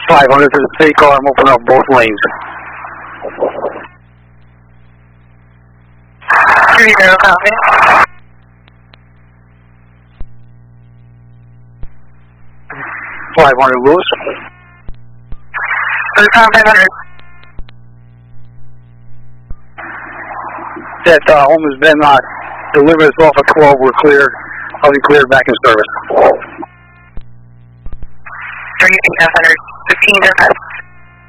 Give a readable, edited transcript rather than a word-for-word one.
500 to the city car, I'm opening up both lanes. 30, copy. 500 Lewis. 500. That home has been delivered us off at 12. We're clear. I'll be cleared back in service. 3, 8, 15,